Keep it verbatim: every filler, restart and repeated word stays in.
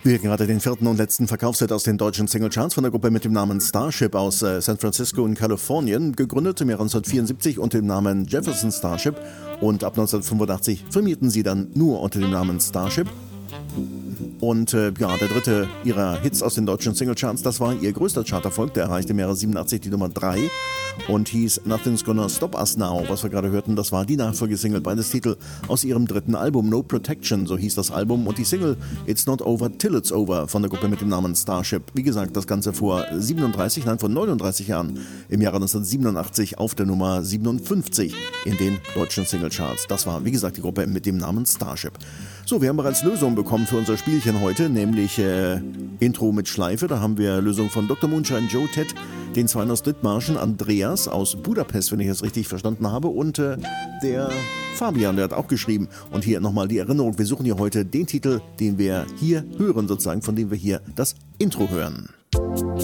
Wir gerade den vierten und letzten Verkaufshit aus den deutschen Singlecharts von der Gruppe mit dem Namen Starship aus äh, San Francisco in Kalifornien, gegründet im Jahr neunzehnhundertvierundsiebzig unter dem Namen Jefferson Starship, und ab neunzehnhundertfünfundachtzig firmierten sie dann nur unter dem Namen Starship. Und äh, ja, der dritte ihrer Hits aus den deutschen Singlecharts, das war ihr größter Charterfolg, der erreichte im Jahre siebenundachtzig die Nummer drei und hieß Nothing's Gonna Stop Us Now. Was wir gerade hörten, das war die Nachfolgesingle, beides Titel aus ihrem dritten Album No Protection, so hieß das Album, und die Single It's Not Over Till It's Over von der Gruppe mit dem Namen Starship. Wie gesagt, das Ganze vor siebenunddreißig, nein, vor neununddreißig Jahren, im Jahre neunzehnhundertsiebenundachtzig auf der Nummer siebenundfünfzig in den deutschen Singlecharts. Das war, wie gesagt, die Gruppe mit dem Namen Starship. So, wir haben bereits Lösungen bekommen für unser Spielchen heute, nämlich äh, Intro mit Schleife. Da haben wir Lösung von Doktor Moonshine, Joe, Ted, den Zweiner Strittmarschen, Andreas aus Budapest, wenn ich es richtig verstanden habe, und äh, der Fabian, der hat auch geschrieben. Und hier nochmal die Erinnerung, wir suchen hier heute den Titel, den wir hier hören, sozusagen, von dem wir hier das Intro hören.